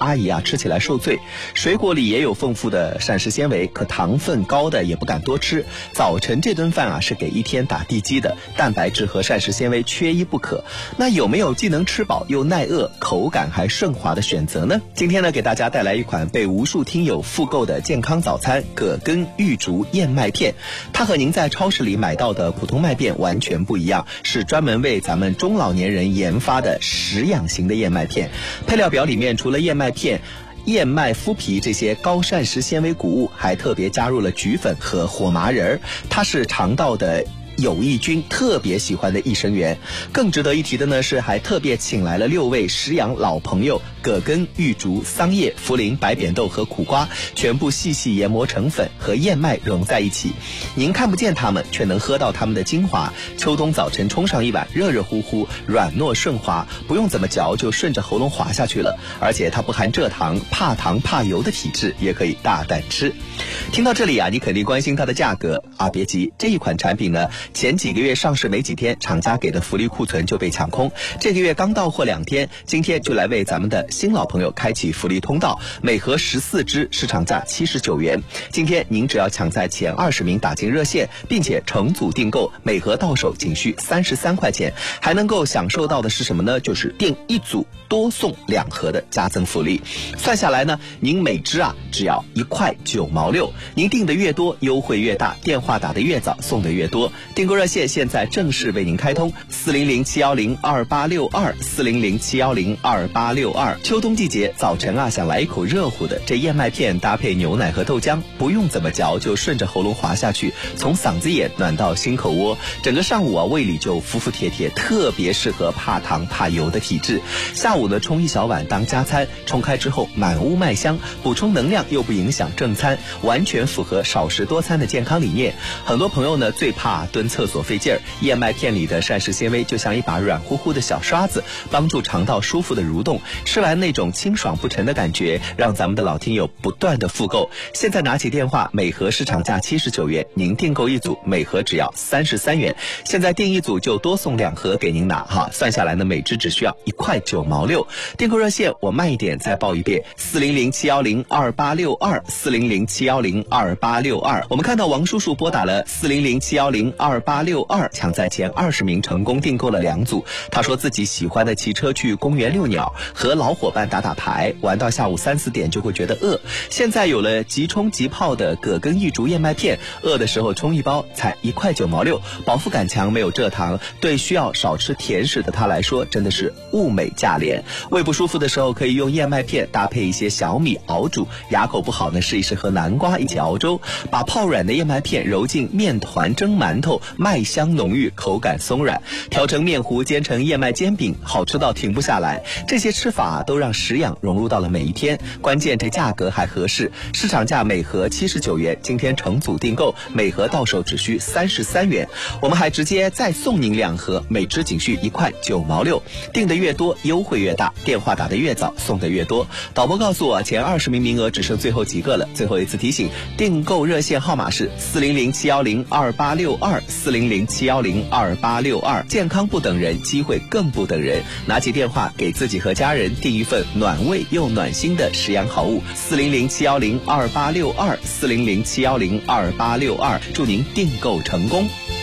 阿姨啊吃起来受罪。水果里也有丰富的膳食纤维，可糖分高的也不敢多吃。早晨这顿饭啊是给一天打地基的，蛋白质和膳食纤维缺一不可。那有没有既能吃饱又耐饿、口感还顺滑的选择呢？今天呢，给大家带来一款被无数听友复购的健康早餐——葛根玉竹燕麦片。它和您在超市里买到的普通麦片完全不一样，是专门为咱们中老年人研发的食养型的燕麦片。配料表里面除了燕麦片、燕麦麸皮这些高膳食纤维谷物，还特别加入了菊粉和火麻仁，它是肠道的有益菌特别喜欢的益生元。更值得一提的呢是，还特别请来了6位食养老朋友，葛根、玉竹、桑叶、茯苓、白扁豆和苦瓜全部细细研磨成粉，和燕麦融在一起。您看不见它们，却能喝到它们的精华。秋冬早晨冲上一碗，热热乎乎，软糯顺滑，不用怎么嚼就顺着喉咙滑下去了。而且它不含蔗糖，怕怕油的体质也可以大胆吃。听到这里啊，你肯定关心它的价格啊，别急，这一款产品呢，前几个月上市没几天，厂家给的福利库存就被抢空。这个月刚到货2天，今天就来为咱们的新老朋友开启福利通道，每盒14支，市场价79元。今天您只要抢在前20名打进热线，并且成组订购，每盒到手仅需33块钱，还能够享受到的是什么呢？就是订一组多送2盒的加赠福利。算下来呢，您每支啊只要1块9毛6，您订的越多，优惠越大，电话打得越早，送的越多。订购热线现在正式为您开通，400-710-2862，400-710-2862。秋冬季节，早晨啊想来一口热乎的，这燕麦片搭配牛奶和豆浆，不用怎么嚼就顺着喉咙滑下去，从嗓子眼暖到心口窝，整个上午啊胃里就服服帖帖，特别适合怕糖怕油的体质。下午呢冲一小碗当加餐，冲开之后满屋麦香，补充能量又不影响正餐，完全符合少食多餐的健康理念。很多朋友呢最怕蹲厕所费劲儿，燕麦片里的膳食纤维就像一把软乎乎的小刷子，帮助肠道舒服的蠕动，吃完那种清爽不沉的感觉，让咱们的老听友不断的复购。现在拿起电话，每盒市场价79元，您订购一组，每盒只要33元。现在订一组就多送2盒给您拿哈，算下来呢，每支只需要1块9毛6。订购热线我慢一点再报一遍，400-710-2862，400-710-2862。我们看到王叔叔拨打了400-710-2862，抢在前20名成功订购了2组。他说自己喜欢的骑车去公园遛鸟，和老伙伴打打牌，玩到下午3、4点就会觉得饿。现在有了即冲即泡的葛根玉竹燕麦片，饿的时候冲一包才1块9毛6，饱腹感强，没有蔗糖，对需要少吃甜食的他来说真的是物美价廉。胃不舒服的时候可以用燕麦片搭配一些小米熬煮，牙口不好呢试一试和南瓜一起熬粥，把泡软的燕麦片揉进面团蒸馒头，麦香浓郁，口感松软，调成面糊煎成燕麦煎饼，好吃到停不下来。这些吃法都让食养融入到了每一天，关键这价格还合适，市场价每盒79元，今天成组订购，每盒到手只需33元。我们还直接再送您2盒，每支仅需1块9毛6。订的越多，优惠越大，电话打得越早，送的越多。导播告诉我，前20名名额只剩最后几个了。最后一次提醒，订购热线号码是400-710-2862，400-710-2862。健康不等人，机会更不等人。拿起电话，给自己和家人订一份暖胃又暖心的食养好物。400-710-2862，400-710-2862。祝您订购成功。